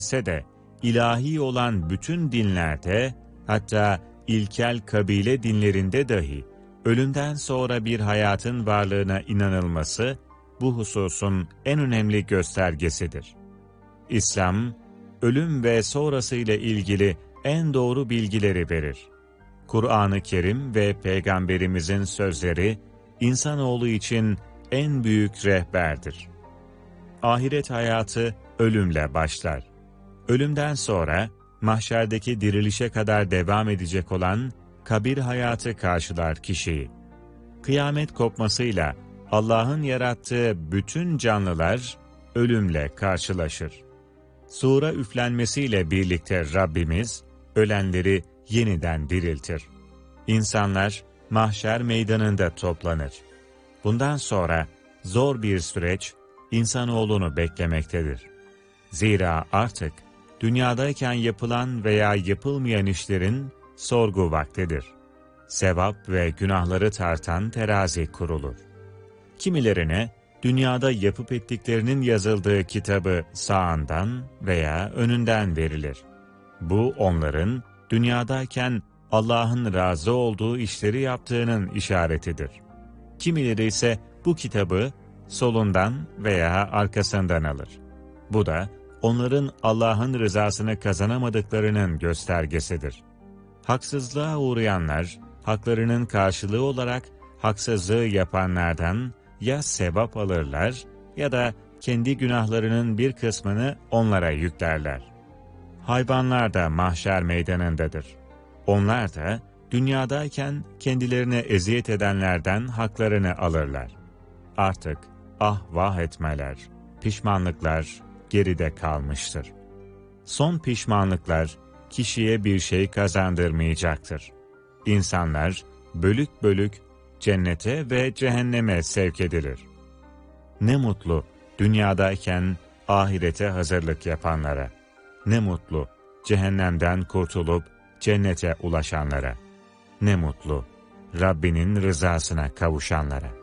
de ilahi olan bütün dinlerde, hatta ilkel kabile dinlerinde dahi ölümden sonra bir hayatın varlığına inanılması bu hususun en önemli göstergesidir. İslam, ölüm ve sonrası ile ilgili en doğru bilgileri verir. Kur'an-ı Kerim ve Peygamberimizin sözleri, insanoğlu için en büyük rehberdir. Ahiret hayatı ölümle başlar. Ölümden sonra, mahşerdeki dirilişe kadar devam edecek olan kabir hayatı karşılar kişiyi. Kıyamet kopmasıyla Allah'ın yarattığı bütün canlılar ölümle karşılaşır. Sura üflenmesiyle birlikte Rabbimiz, ölenleri yeniden diriltir. İnsanlar mahşer meydanında toplanır. Bundan sonra zor bir süreç insanoğlunu beklemektedir. Zira artık dünyadayken yapılan veya yapılmayan işlerin sorgu vaktidir. Sevap ve günahları tartan terazi kurulur. Kimilerine dünyada yapıp ettiklerinin yazıldığı kitabı sağından veya önünden verilir. Bu onların dünyadayken Allah'ın razı olduğu işleri yaptığının işaretidir. Kimileri ise bu kitabı solundan veya arkasından alır. Bu da onların Allah'ın rızasını kazanamadıklarının göstergesidir. Haksızlığa uğrayanlar, haklarının karşılığı olarak haksızlığı yapanlardan ya sevap alırlar ya da kendi günahlarının bir kısmını onlara yüklerler. Hayvanlar da mahşer meydanındadır. Onlar da dünyadayken kendilerine eziyet edenlerden haklarını alırlar. Artık ah vah etmeler, pişmanlıklar geride kalmıştır. Son pişmanlıklar kişiye bir şey kazandırmayacaktır. İnsanlar bölük bölük cennete ve cehenneme sevk edilir. Ne mutlu dünyadayken ahirete hazırlık yapanlara. Ne mutlu cehennemden kurtulup cennete ulaşanlara. Ne mutlu Rabbinin rızasına kavuşanlara.